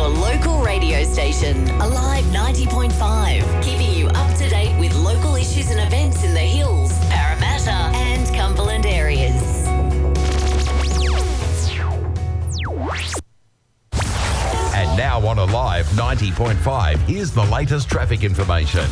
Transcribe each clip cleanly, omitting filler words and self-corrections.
Your local radio station, Alive 90.5, keeping you up to date with local issues and events in the Hills, Parramatta and Cumberland areas. And now on Alive 90.5, here's the latest traffic information.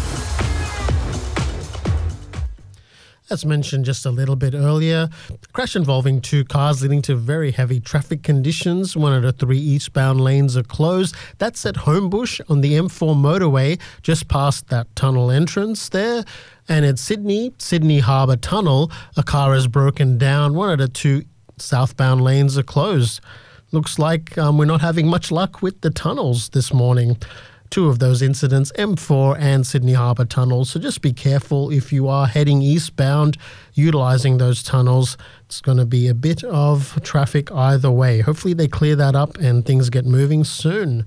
As mentioned just a little bit earlier, crash involving two cars leading to very heavy traffic conditions. 1 out of 3 eastbound lanes are closed. That's at Homebush on the M4 motorway, just past that tunnel entrance there. And at Sydney Harbour Tunnel, a car has broken down. 1 out of 2 southbound lanes are closed. Looks like we're not having much luck with the tunnels this morning. 2 of those incidents, M4 and Sydney Harbour Tunnel. So just be careful if you are heading eastbound, utilising those tunnels. It's going to be a bit of traffic either way. Hopefully they clear that up and things get moving soon.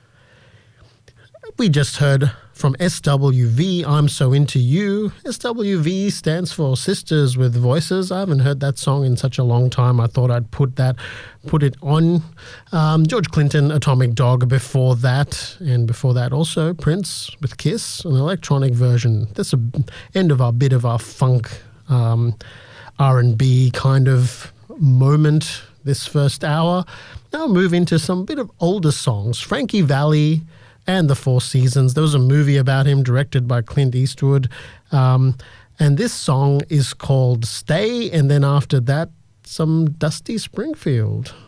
We just heard from SWV, I'm So Into You. SWV stands for Sisters with Voices. I haven't heard that song in such a long time. I thought I'd put it on. George Clinton, Atomic Dog before that. And before that also Prince with Kiss, an electronic version. That's the end of our bit of our funk R&B kind of moment this first hour. Now we'll move into some bit of older songs. Frankie Valli and the Four Seasons. There was a movie about him directed by Clint Eastwood. And this song is called Stay, and then after that, some Dusty Springfield.